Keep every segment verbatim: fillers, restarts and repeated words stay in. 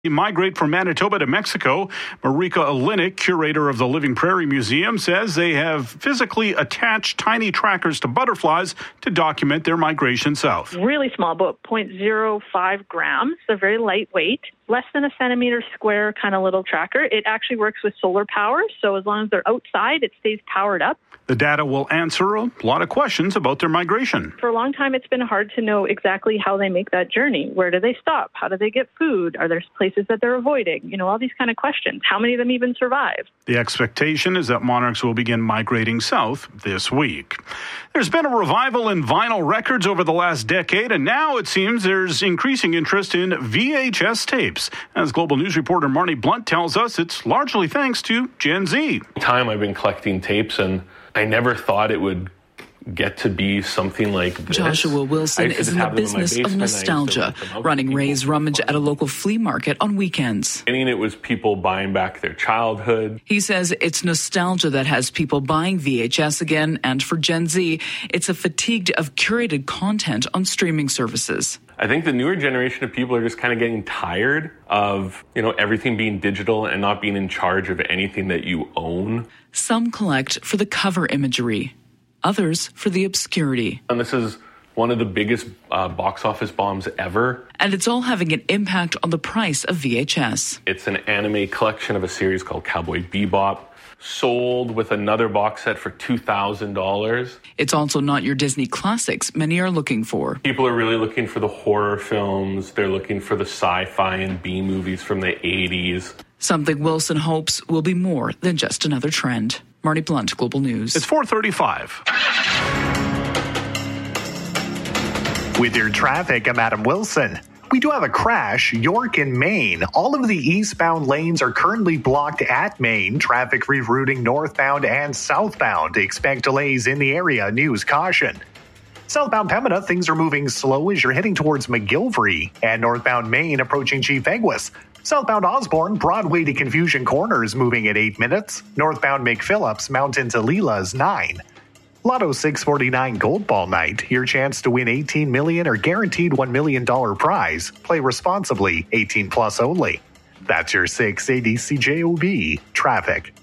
Migrate from Manitoba to Mexico. Marika Olinik, curator of the Living Prairie Museum, says they have physically attached tiny trackers to butterflies to document their migration south. Really small, about zero point zero five grams. They're very lightweight, less than a centimeter square kind of little tracker. It actually works with solar power, so as long as they're outside, it stays powered up. The data will answer a lot of questions about their migration. For a long time, it's been hard to know exactly how they make that journey. Where do they stop? How do they get food? Are there places that they're avoiding? You know, all these kind of questions. How many of them even survive? The expectation is that monarchs will begin migrating south this week. There's been a revival in vinyl records over the last decade, and now it seems there's increasing interest in V H S tapes. As Global News reporter Marnie Blunt tells us, it's largely thanks to Gen Z. Time I've been collecting tapes, and I never thought it would get to be something like this. Joshua Wilson is in the business of nostalgia, running Ray's Rummage at a local flea market on weekends. I mean, it was people buying back their childhood. He says it's nostalgia that has people buying V H S again, and for Gen Z, it's a fatigue of curated content on streaming services. I think the newer generation of people are just kind of getting tired of, you know, everything being digital and not being in charge of anything that you own. Some collect for the cover imagery, others for the obscurity. And this is one of the biggest uh, box office bombs ever. And it's all having an impact on the price of V H S. It's an anime collection of a series called Cowboy Bebop, sold with another box set for two thousand dollars. It's also not your Disney classics many are looking for. People are really looking for the horror films. They're looking for the sci-fi and B movies from the eighties. Something Wilson hopes will be more than just another trend. Marnie Blunt, Global News. It's four thirty-five. With your traffic, I'm Adam Wilson. We do have a crash, York and Maine. All of the eastbound lanes are currently blocked at Maine. Traffic rerouting northbound and southbound. Expect delays in the area. News caution. Southbound Pembina, things are moving slow as you're heading towards McGilvery. And northbound Maine approaching Chief Egwes. Southbound Osborne, Broadway to Confusion Corners moving at eight minutes. Northbound McPhillips, Mountain to Leela's nine. Lotto six forty-nine Gold Ball Night. Your chance to win eighteen million dollars or guaranteed one million dollars prize. Play responsibly. eighteen plus only. That's your six eighty C J O B traffic.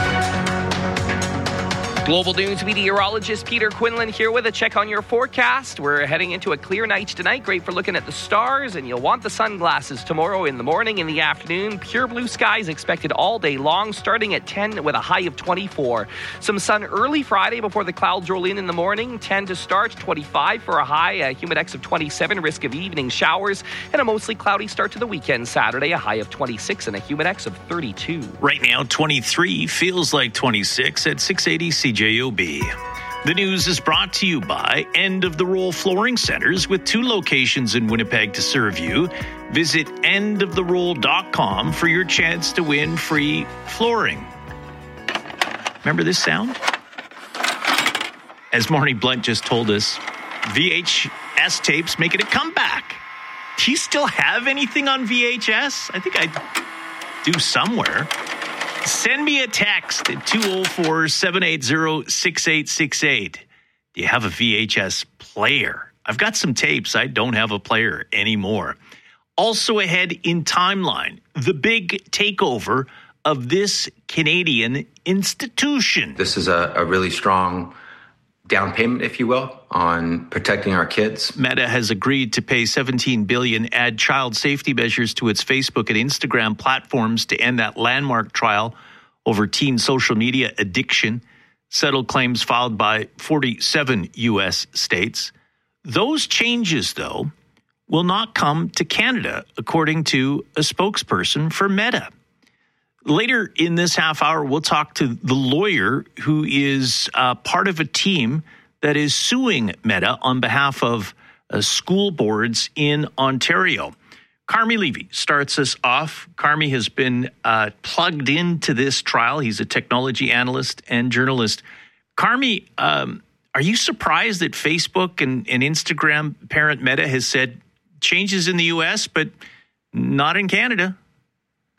Global News meteorologist Peter Quinlan here with a check on your forecast. We're heading into a clear night tonight. Great for looking at the stars, and you'll want the sunglasses tomorrow in the morning and the afternoon. Pure blue skies expected all day long, starting at ten with a high of twenty-four. Some sun early Friday before the clouds roll in in the morning. ten to start, twenty-five for a high, a humidex of twenty-seven, risk of evening showers, and a mostly cloudy start to the weekend. Saturday, a high of twenty-six and a humidex of thirty-two. Right now, twenty-three feels like twenty-six at six eighty C J O B. The news is brought to you by End of the Roll Flooring Centers with two locations in Winnipeg to serve you. Visit end of the roll dot com for your chance to win free flooring. Remember this sound? As Marnie Blunt just told us, V H S tapes making a comeback. Do you still have anything on V H S? I think I do somewhere. Send me a text at two oh four, seven eight zero, six eight six eight. Do you have a V H S player? I've got some tapes. I don't have a player anymore. Also ahead in timeline, the big takeover of this Canadian institution. This is a, a really strong down payment, if you will, on protecting our kids. Meta has agreed to pay seventeen billion dollars, add child safety measures to its Facebook and Instagram platforms to end that landmark trial over teen social media addiction, settle claims filed by forty-seven U S states. Those changes, though, will not come to Canada, according to a spokesperson for Meta. Later in this half hour, we'll talk to the lawyer who is uh, part of a team that is suing Meta on behalf of uh, school boards in Ontario. Carmi Levy starts us off. Carmi has been uh, plugged into this trial. He's a technology analyst and journalist. Carmi, um, are you surprised that Facebook and, and Instagram parent Meta has said changes in the U S, but not in Canada?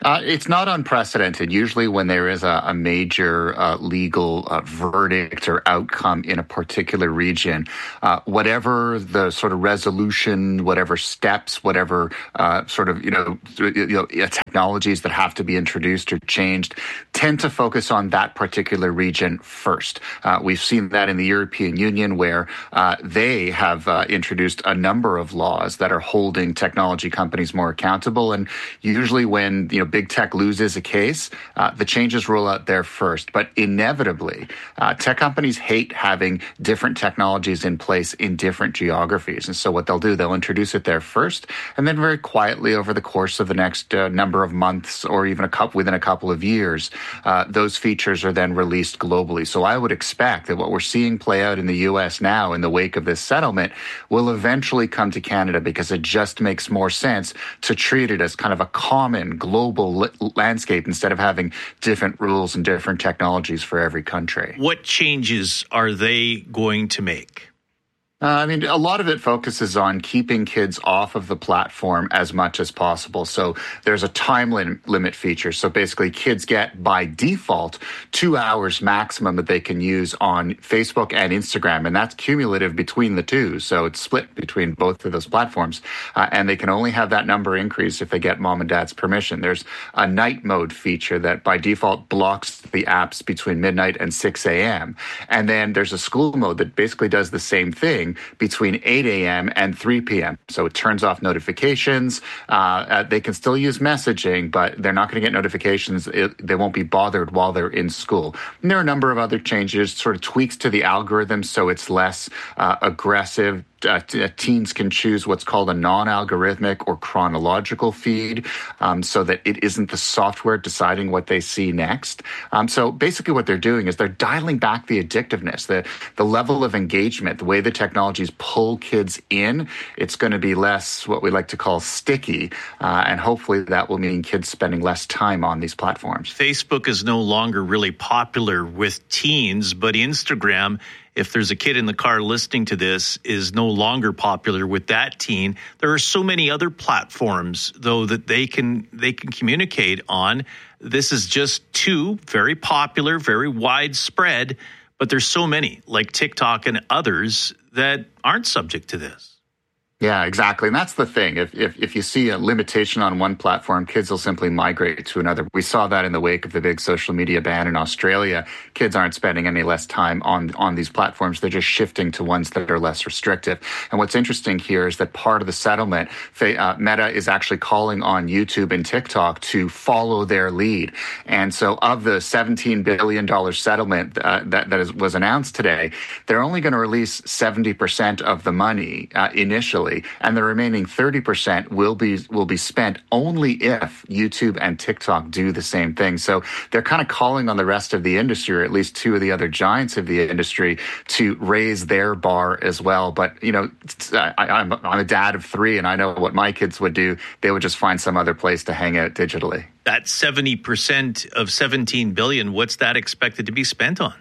Uh, it's not unprecedented. Usually when there is a, a major uh, legal uh, verdict or outcome in a particular region, uh, whatever the sort of resolution, whatever steps, whatever uh, sort of, you know, you know, technologies that have to be introduced or changed, tend to focus on that particular region first. Uh, we've seen that in the European Union, where uh, they have uh, introduced a number of laws that are holding technology companies more accountable. And usually when, you know, big tech loses a case, uh, the changes roll out there first. But inevitably, uh, tech companies hate having different technologies in place in different geographies. And so what they'll do, they'll introduce it there first, and then very quietly over the course of the next uh, number of months or even a couple within a couple of years, uh, those features are then released globally. So I would expect that what we're seeing play out in the U S now in the wake of this settlement will eventually come to Canada, because it just makes more sense to treat it as kind of a common global landscape instead of having different rules and different technologies for every country. What changes are they going to make? Uh, I mean, a lot of it focuses on keeping kids off of the platform as much as possible. So there's a time lim- limit feature. So basically, kids get, by default, two hours maximum that they can use on Facebook and Instagram. And that's cumulative between the two. So it's split between both of those platforms. Uh, and they can only have that number increase if they get mom and dad's permission. There's a night mode feature that, by default, blocks the apps between midnight and six a.m. And then there's a school mode that basically does the same thing between eight a.m. and three p.m. So it turns off notifications. Uh, uh, they can still use messaging, but they're not going to get notifications. It, they won't be bothered while they're in school. And there are a number of other changes, sort of tweaks to the algorithm so it's less uh, aggressive. Uh, t- teens can choose what's called a non-algorithmic or chronological feed, um, so that it isn't the software deciding what they see next. Um, so basically what they're doing is they're dialing back the addictiveness, the, the level of engagement, the way the technologies pull kids in. It's going to be less what we like to call sticky, uh, and hopefully that will mean kids spending less time on these platforms. Facebook is no longer really popular with teens, but Instagram, if there's a kid in the car listening to this, is no longer popular with that teen. There are so many other platforms, though, that they can they can communicate on. This is just two very popular, very widespread, but there's so many, like TikTok and others, that aren't subject to this. Yeah, exactly. And that's the thing. If, if if you see a limitation on one platform, kids will simply migrate to another. We saw that in the wake of the big social media ban in Australia. Kids aren't spending any less time on, on these platforms. They're just shifting to ones that are less restrictive. And what's interesting here is that part of the settlement, uh, Meta is actually calling on YouTube and TikTok to follow their lead. And so of the seventeen billion dollars settlement uh, that, that is, was announced today, they're only going to release seventy percent of the money uh, initially. And the remaining thirty percent will be will be spent only if YouTube and TikTok do the same thing. So they're kind of calling on the rest of the industry, or at least two of the other giants of the industry, to raise their bar as well. But, you know, I, I'm, I'm a dad of three, and I know what my kids would do. They would just find some other place to hang out digitally. That seventy percent of seventeen billion dollars, what's that expected to be spent on?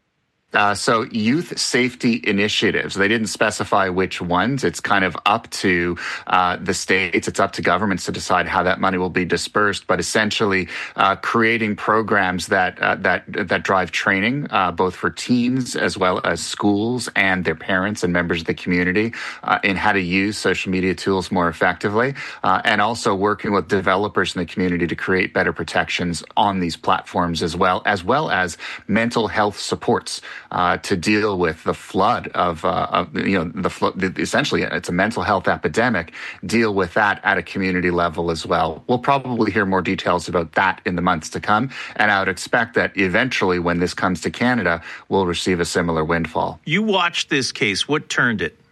Uh, so youth safety initiatives, they didn't specify which ones. It's kind of up to uh, the states. It's up to governments to decide how that money will be dispersed. But essentially uh, creating programs that uh, that that drive training, uh, both for teens as well as schools and their parents and members of the community uh, in how to use social media tools more effectively. Uh, and also working with developers in the community to create better protections on these platforms as well, as well as mental health supports. Uh, to deal with the flood of, uh, of you know, the flo- essentially it's a mental health epidemic, deal with that at a community level as well. We'll probably hear more details about that in the months to come. And I would expect that eventually when this comes to Canada, we'll receive a similar windfall. You watched this case. What turned it?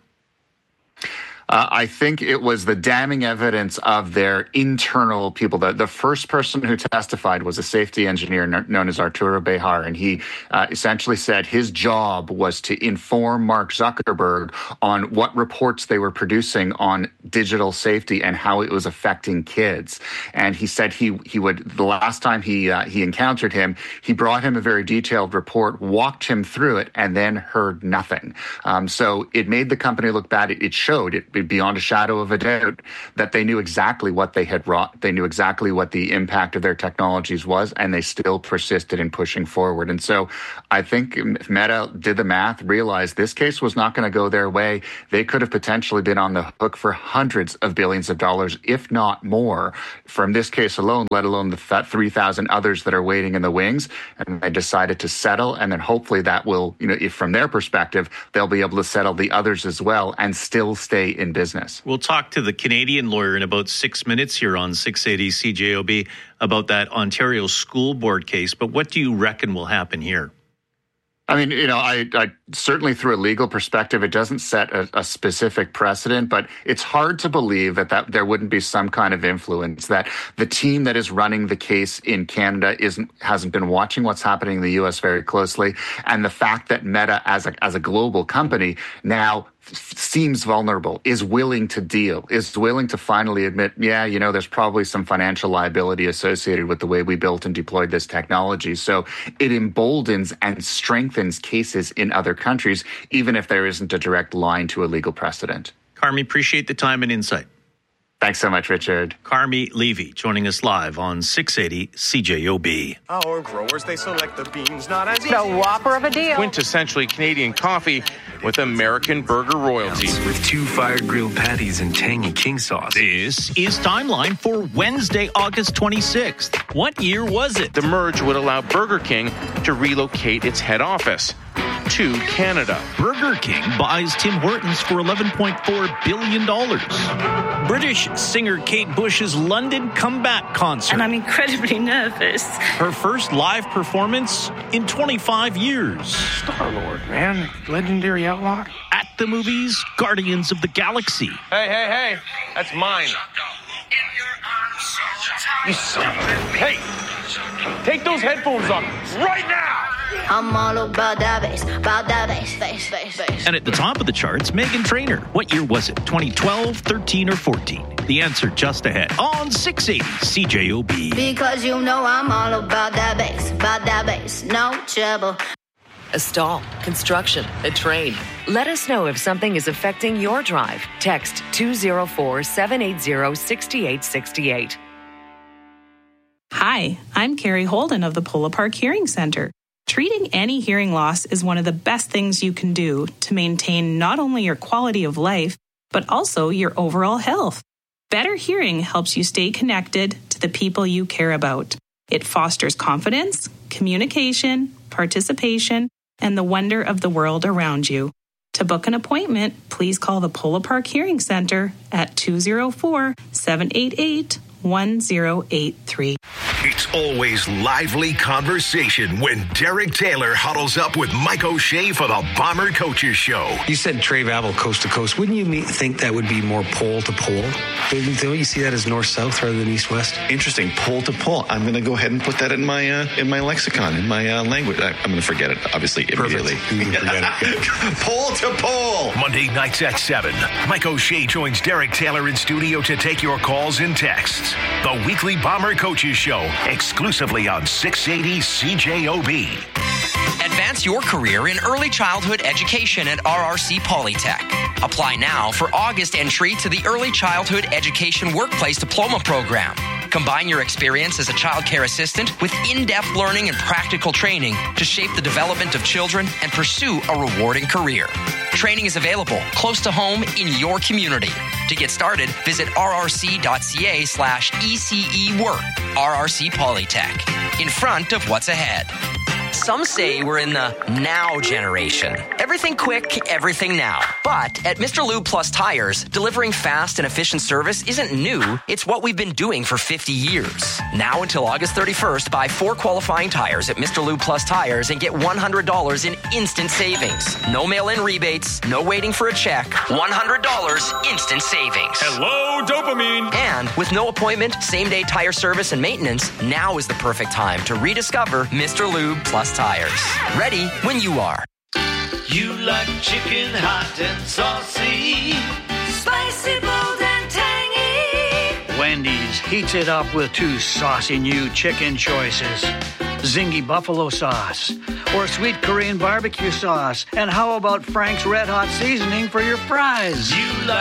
Uh, I think it was the damning evidence of their internal people. The, the first person who testified was a safety engineer known as Arturo Bejar, and he uh, essentially said his job was to inform Mark Zuckerberg on what reports they were producing on digital safety and how it was affecting kids. And he said he he would, the last time he uh, he encountered him, he brought him a very detailed report, walked him through it, and then heard nothing. Um, so it made the company look bad. It, it showed it. beyond a shadow of a doubt that they knew exactly what they had wrought. They knew exactly what the impact of their technologies was, and they still persisted in pushing forward. And so I think if Meta did the math, realized this case was not going to go their way, they could have potentially been on the hook for hundreds of billions of dollars, if not more, from this case alone, let alone the three thousand others that are waiting in the wings. And they decided to settle, and then hopefully that will, you know, if from their perspective, they'll be able to settle the others as well and still stay in business. We'll talk to the Canadian lawyer in about six minutes here on six eighty C J O B about that Ontario school board case. But what do you reckon will happen here? I mean, you know, I, I certainly through a legal perspective, it doesn't set a, a specific precedent, but it's hard to believe that, that there wouldn't be some kind of influence, that the team that is running the case in Canada isn't hasn't been watching what's happening in the U S very closely. And the fact that Meta as a, as a global company now seems vulnerable, is willing to deal, is willing to finally admit, yeah, you know, there's probably some financial liability associated with the way we built and deployed this technology. So it emboldens and strengthens cases in other countries, even if there isn't a direct line to a legal precedent. Carmi, appreciate the time and insight. Thanks so much, Richard. Carmi Levy joining us live on six eighty C J O B. Our growers, they select the beans, not as easy. The whopper of a deal. Quintessentially Canadian coffee with American burger royalty. With two fire-grilled patties and tangy king sauce. This is Timeline for Wednesday, August twenty-sixth. What year was it? The merge would allow Burger King to relocate its head office to Canada. Burger King buys Tim Hortons for eleven point four billion dollars. British singer Kate Bush's London comeback concert. And I'm incredibly nervous. Her first live performance in twenty-five years. Star-Lord, man. Legendary outlaw. At the movies, Guardians of the Galaxy. Hey, hey, hey. That's mine. You son of a... Hey, take those headphones off right now. I'm all about that bass, about that bass, bass, bass, bass. And at the top of the charts, Meghan Trainor. What year was it? twenty twelve, thirteen, or fourteen? The answer just ahead on six eighty C J O B. Because you know I'm all about that bass, about that bass, no trouble. A stall, construction, a train. Let us know if something is affecting your drive. Text two oh four, seven eight zero, six eight six eight. Hi, I'm Carrie Holden of the Polo Park Hearing Center. Treating any hearing loss is one of the best things you can do to maintain not only your quality of life, but also your overall health. Better hearing helps you stay connected to the people you care about. It fosters confidence, communication, participation, and the wonder of the world around you. To book an appointment, please call the Polo Park Hearing Center at two oh four, seven eight eight, one oh eight three. It's always lively conversation when Derek Taylor huddles up with Mike O'Shea for the Bomber Coaches Show. You said Trey Babel coast to coast. Wouldn't you me- think that would be more pole to pole? Don't you see that as north-south rather than east-west? Interesting. Pole to pole. I'm going to go ahead and put that in my uh, in my lexicon, in my uh, language. I, I'm going to forget it, obviously, immediately. Pole to pole. Monday nights at seven. Mike O'Shea joins Derek Taylor in studio to take your calls and texts. The weekly Bomber Coaches Show, exclusively on six eighty C J O B. Advance your career in early childhood education at R R C Polytech. Apply now for August entry to the Early Childhood Education Workplace Diploma Program. Combine your experience as a child care assistant with in-depth learning and practical training to shape the development of children and pursue a rewarding career. Training is available close to home in your community. To get started, visit rrc.ca slash ECE work. R R C Polytech. In front of what's ahead. Some say we're in the now generation. Everything quick, everything now. But at Mister Lube Plus Tires, delivering fast and efficient service isn't new. It's what we've been doing for fifty years. Now until August thirty-first, buy four qualifying tires at Mister Lube Plus Tires and get one hundred dollars in instant savings. No mail-in rebates, no waiting for a check. one hundred dollars instant savings. Hello, dopamine. And with no appointment, same-day tire service and maintenance, now is the perfect time to rediscover Mister Lube Plus Tires. Ready when you are. You like chicken hot and saucy, spicy, bold and tangy. Wendy's heats it up with two saucy new chicken choices. Zingy buffalo sauce or sweet Korean barbecue sauce. And how about Frank's Red Hot seasoning for your fries? You like